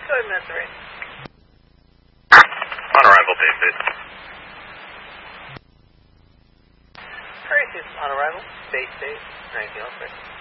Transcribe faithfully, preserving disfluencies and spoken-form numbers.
Go ahead, Minute three. On arrival, Bay State. Tracy's on arrival. Bay State. Anything else, sir?